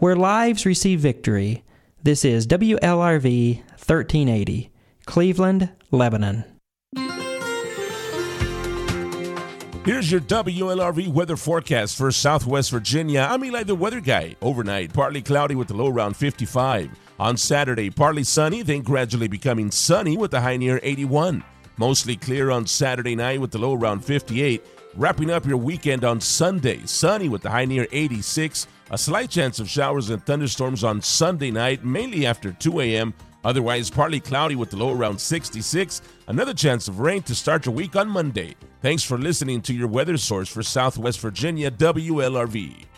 where lives receive victory. This is WLRV 1380, Cleveland, Lebanon. Here's your WLRV weather forecast for Southwest Virginia. I'm Eli, the weather guy. Overnight, partly cloudy with the low around 55. On Saturday, partly sunny, then gradually becoming sunny with the high near 81. Mostly clear on Saturday night with the low around 58. Wrapping up your weekend on Sunday, sunny with the high near 86. A slight chance of showers and thunderstorms on Sunday night, mainly after 2 a.m. Otherwise, partly cloudy with the low around 66. Another chance of rain to start your week on Monday. Thanks for listening to your weather source for Southwest Virginia, WLRV.